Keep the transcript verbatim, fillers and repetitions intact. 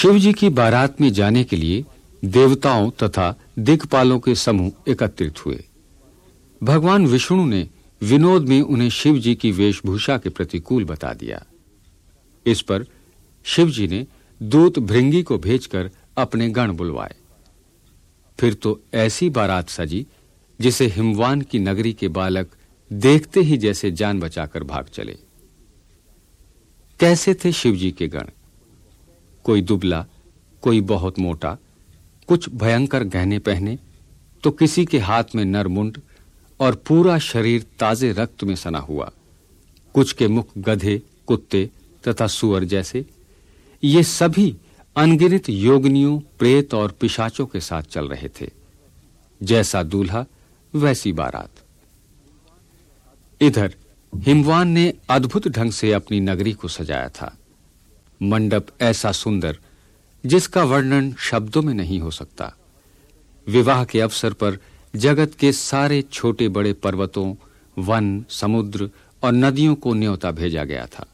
शिव जी की बारात में जाने के लिए देवताओं तथा दिक्पालों के समूह एकत्रित हुए। भगवान विष्णु ने विनोद में उन्हें शिव जी की वेशभूषा के प्रतिकूल बता दिया। इस पर शिव जी ने दूत भृंगी को भेजकर अपने गण बुलवाए। फिर तो ऐसी बारात सजी जिसे हिमवान की नगरी के बालक देखते ही जैसे जान बचाकर भाग चले। कैसे थे शिव जी के गण? कोई दुबला, कोई बहुत मोटा, कुछ भयंकर गहने पहने, तो किसी के हाथ में नरमुंड और पूरा शरीर ताजे रक्त में सना हुआ। कुछ के मुख गधे, कुत्ते तथा सुअर जैसे। ये सभी अनगिनत योगिनियों, प्रेत और पिशाचों के साथ चल रहे थे। जैसा दूल्हा वैसी बारात। इधर हिमवान ने अद्भुत ढंग से अपनी नगरी को सजाया था। मंडप ऐसा सुंदर जिसका वर्णन शब्दों में नहीं हो सकता। विवाह के अवसर पर जगत के सारे छोटे बड़े पर्वतों, वन, समुद्र और नदियों को न्योता भेजा गया था।